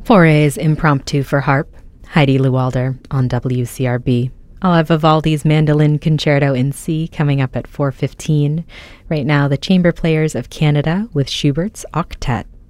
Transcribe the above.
Forays Impromptu for Harp, Heidi Lewalder on WCRB. I'll have Vivaldi's Mandolin Concerto in C coming up at 4:15. Right now, the Chamber Players of Canada with Schubert's Octet.